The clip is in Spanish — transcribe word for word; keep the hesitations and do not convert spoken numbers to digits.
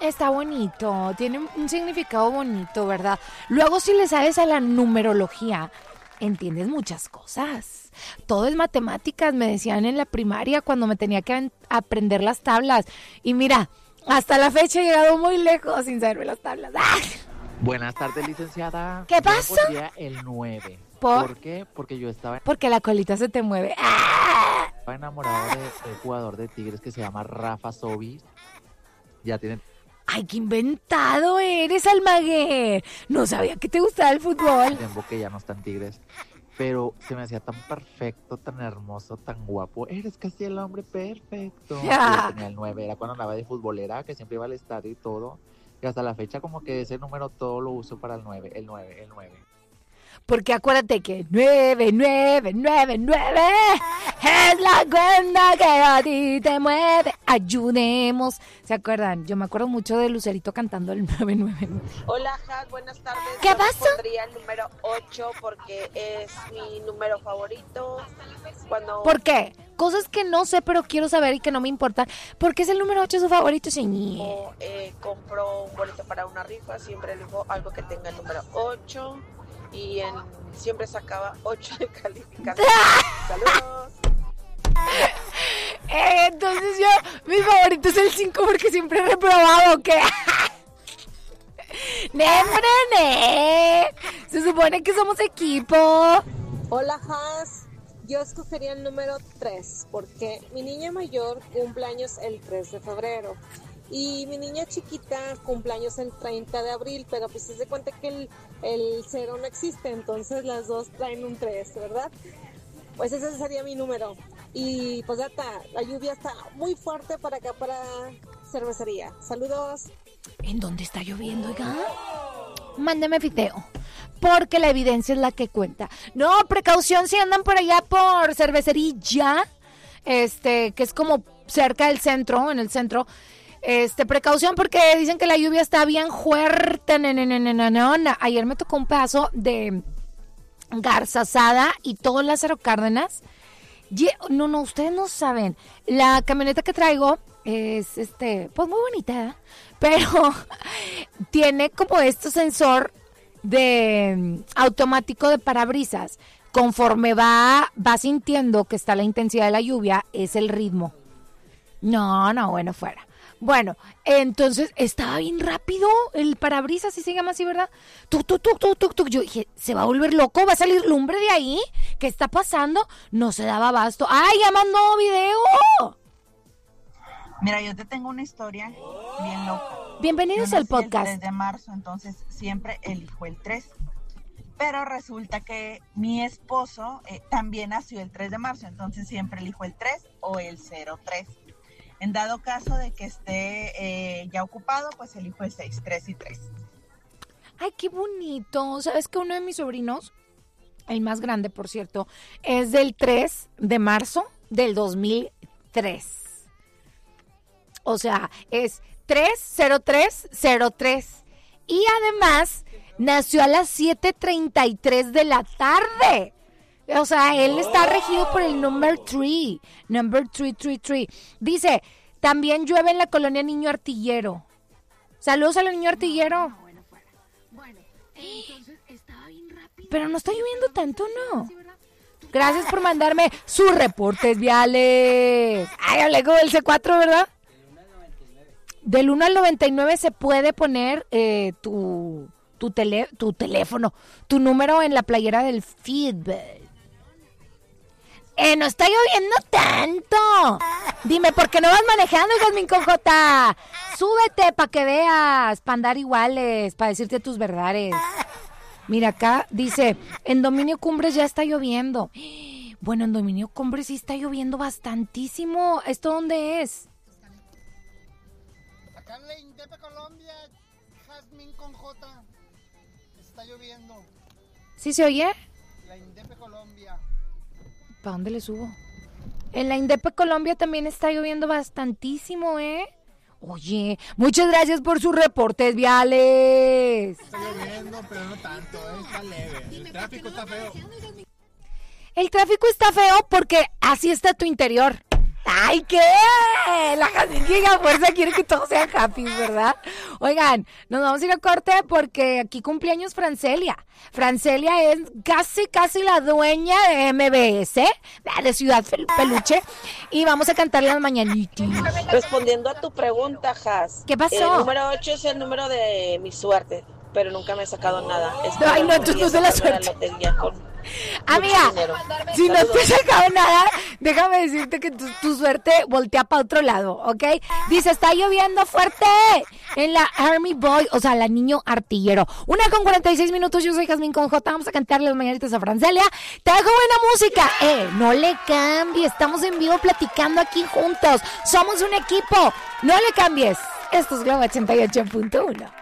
Está bonito, tiene un significado bonito, ¿verdad? Luego, si le sabes a la numerología, entiendes muchas cosas. Todo es matemáticas, me decían en la primaria cuando me tenía que aprender las tablas. Y mira, hasta la fecha he llegado muy lejos sin saberme las tablas. ¡Ah! Buenas tardes, licenciada. ¿Qué pasa? Yo pondría el nueve. ¿Por? ¿Por qué? Porque yo estaba, Porque la colita se te mueve. ¡Ah! estaba enamorado de, de un jugador de Tigres que se llama Rafa Sobis. Ya tiene... ¡Ay, qué inventado eres, Almaguer! No sabía que te gustaba el fútbol. tiempo que ya no está en Tigres. Pero se me hacía tan perfecto, tan hermoso, tan guapo. Eres casi el hombre perfecto. Y yo tenía el nueve. Era cuando andaba de futbolera, que siempre iba al estadio y todo. Y hasta la fecha como que ese número todo lo uso para el nueve, el nueve, el nueve. Porque acuérdate que nueve, nueve, nueve, nueve es la cuenta que a ti te mueve. Ayudemos. ¿Se acuerdan? Yo me acuerdo mucho de Lucerito cantando el nueve nueve nueve. Hola, Jack, buenas tardes. ¿Qué Yo pasa? pondría el número ocho porque es mi número favorito. Cuando... ¿Por qué? Cosas que no sé, pero quiero saber y que no me importan. ¿Por qué es el número ocho su favorito, señor? O, eh, compro un boleto para una rifa, siempre elijo algo que tenga el número ocho. Y en, siempre sacaba ocho de calificación. Saludos. Eh, entonces yo, mi favorito es el cinco porque siempre he reprobado, ¿qué? ¡Nembrene! Se supone que somos equipo. Hola, Has. Yo escogería el número tres porque mi niña mayor cumple años el tres de febrero. Y mi niña chiquita cumpleaños el treinta de abril, pero pues se da cuenta que el, el cero no existe, entonces las dos traen un tres, ¿verdad? Pues ese sería mi número. Y pues ya está, la lluvia está muy fuerte para acá, para cervecería. Saludos. ¿En dónde está lloviendo, oiga? Mándeme video, porque la evidencia es la que cuenta. No, precaución si andan por allá por cervecería, este, que es como cerca del centro, en el centro. Este, precaución porque dicen que la lluvia está bien fuerte. Ayer me tocó un pedazo de garza asada y todo Lázaro Cárdenas. No, no, ustedes no saben. La camioneta que traigo es, este, pues muy bonita, ¿eh? Pero tiene como este sensor de automático de parabrisas. Conforme va, va sintiendo que está la intensidad de la lluvia, es el ritmo. No, no, bueno, fuera. Bueno, entonces estaba bien rápido el parabrisas, si se llama así, ¿verdad? Tuc, tuc, tuc, tuc, tuc, tuc. Yo dije, ¿se va a volver loco? ¿Va a salir lumbre de ahí? ¿Qué está pasando? No se daba abasto. ¡Ay, ya mandó video! Mira, yo te tengo una historia bien loca. Bienvenidos al podcast. El tres de marzo, entonces siempre elijo el tres. Pero resulta que mi esposo eh, también nació el tres de marzo, entonces siempre elijo el tres o el cero tres. En dado caso de que esté eh, ya ocupado, pues elijo el seis, tres y tres. Ay, qué bonito. ¿Sabes que uno de mis sobrinos, el más grande, por cierto, es del tres de marzo del dos mil tres? O sea, es tres cero tres cero tres. Y además, nació a las siete treinta y tres de la tarde. O sea, él está regido por el number three. Number three, three, three. Dice, también llueve en la colonia Niño Artillero. Saludos a la Niño Artillero. No, bueno, fuera. Bueno, entonces estaba bien rápido. Pero no está lloviendo tanto, ¿no? Gracias por mandarme sus reportes viales. Ay, hablé con el C cuatro, ¿verdad? Del uno al noventa y nueve se puede poner eh, tu, tu, tele, tu teléfono, tu número en la playera del feedback. Eh, no está lloviendo tanto. Dime, ¿por qué no vas manejando, Jasmine Conjota? Súbete para que veas, para andar iguales, para decirte tus verdades. Mira, acá dice, en Dominio Cumbres ya está lloviendo. Bueno, en Dominio Cumbres sí está lloviendo bastantísimo. ¿Esto dónde es? Acá en la Indepe, Colombia, Jasmine Conjota, está lloviendo. ¿Sí se oye? La Indepe, Colombia. ¿Para dónde le subo? En la Indepe Colombia también está lloviendo bastantísimo, ¿eh? Oye, muchas gracias por sus reportes viales. Está lloviendo, pero no tanto, ¿eh? Está leve. El tráfico está feo. El tráfico está feo porque así está tu interior. ¡Ay, qué! La Jazmín que a fuerza quiere que todos sean happy, ¿verdad? Oigan, nos vamos a ir a corte porque aquí cumpleaños Francelia. Francelia es casi, casi la dueña de M B S, de Ciudad Peluche, y vamos a cantar las mañanitas. Respondiendo a tu pregunta, Jazz. ¿Qué pasó? El número ocho es el número de mi suerte, pero nunca me he sacado nada. Espero Ay, no, algún tú día no de la sacarme suerte. lotería con Amiga, mucho dinero. si no Saludos. te has sacado nada, déjame decirte que tu, tu suerte voltea para otro lado, ¿ok? Dice, está lloviendo fuerte en la Army Boy, o sea, la niño artillero. Una con cuarenta y seis minutos, yo soy Jazmín con J, vamos a cantarle las mañanitas a Francelia. Te dejo buena música, eh, no le cambies, estamos en vivo platicando aquí juntos, somos un equipo, no le cambies. Esto es Globo ochenta y ocho punto uno.